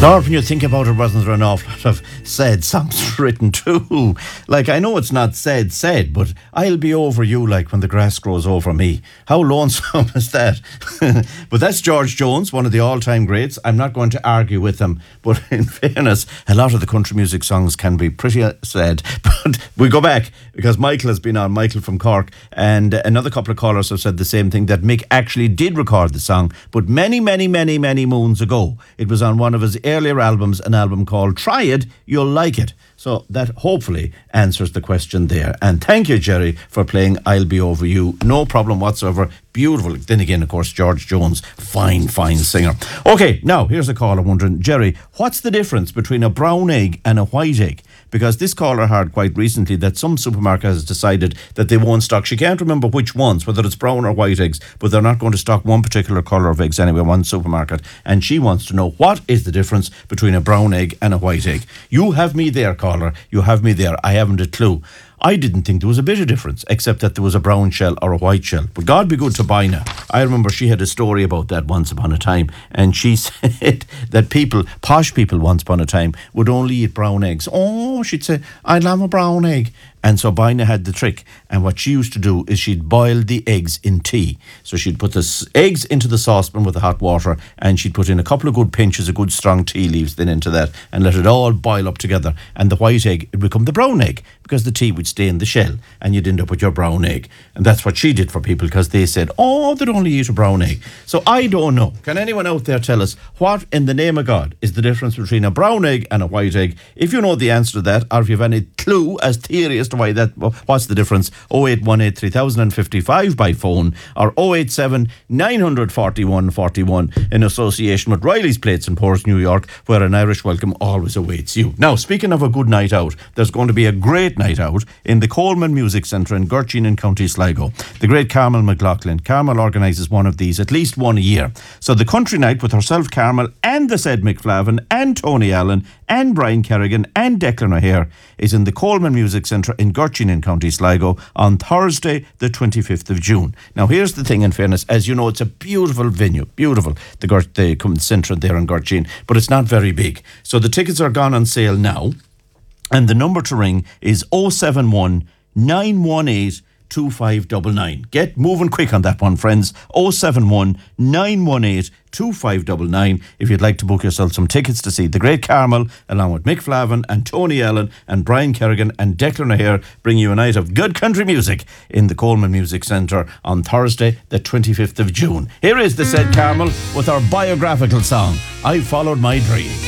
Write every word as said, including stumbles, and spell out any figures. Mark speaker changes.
Speaker 1: Lord, when you think about it, wasn't there an awful lot of sad songs written too? Like, I know it's not said, said, but I'll be over you like when the grass grows over me. How lonesome is that? But that's George Jones, one of the all-time greats. I'm not going to argue with him, but in fairness, a lot of the country music songs can be pretty sad. But we go back, because Michael has been on, Michael from Cork, and another couple of callers have said the same thing, that Mick actually did record the song, but many, many, many, many moons ago. It was on one of his earlier albums, an album called Try It, You'll Like It. So that hopefully answers the question there. And thank you, Jerry, for playing I'll Be Over You. No problem whatsoever. Beautiful. Then again, of course, George Jones, fine, fine singer. Okay, now here's a caller wondering, Jerry, what's the difference between a brown egg and a white egg? Because this caller heard quite recently that some supermarket has decided that they won't stock, she can't remember which ones, whether it's brown or white eggs, but they're not going to stock one particular colour of eggs anyway, one supermarket. And she wants to know, what is the difference between a brown egg and a white egg? You have me there, caller. You have me there. I haven't a clue. I didn't think there was a bit of difference, except that there was a brown shell or a white shell. But God be good to Bina. I remember she had a story about that once upon a time, and she said that people, posh people once upon a time, would only eat brown eggs. Oh, she'd say, I'd have a brown egg. And so Bina had the trick, and what she used to do is she'd boil the eggs in tea. So she'd put the s- eggs into the saucepan with the hot water, and she'd put in a couple of good pinches of good strong tea leaves then into that, and let it all boil up together. And the white egg would become the brown egg, because the tea would stay in the shell, and you'd end up with your brown egg. And that's what she did for people, because they said, oh, they'd only eat a brown egg. So I don't know. Can anyone out there tell us what, in the name of God, is the difference between a brown egg and a white egg? If you know the answer to that, or if you have any clue as theory as to why that, what's the difference, oh eight one eight, three thousand fifty-five by phone, or oh eight seven, nine four one, four one, in association with Riley's Plates in Pours, New York, where an Irish welcome always awaits you. Now, speaking of a good night out, there's going to be a great night out in the Coleman Music Centre in Gurchin in County Sligo. The great Carmel McLaughlin. Carmel organises one of these, at least one a year. So the country night with herself, Carmel, and the said Mick Flavin, and Tony Allen, and Brian Kerrigan, and Declan O'Hare is in the Coleman Music Centre in Gurchin in County Sligo on Thursday the twenty-fifth of June. Now here's the thing, in fairness, as you know, it's a beautiful venue, beautiful, the, Gur- the Centre there in Gurchin, but it's not very big. So the tickets are gone on sale now, and the number to ring is oh seven one, nine one eight, two five nine nine. Get moving quick on that one, friends. oh seven one, nine one eight, two five nine nine if you'd like to book yourself some tickets to see the great Carmel, along with Mick Flavin and Tony Allen and Brian Kerrigan and Declan O'Hare, bring you a night of good country music in the Coleman Music Centre on Thursday the twenty-fifth of June. Here is the said Carmel with our biographical song, I Followed My Dream.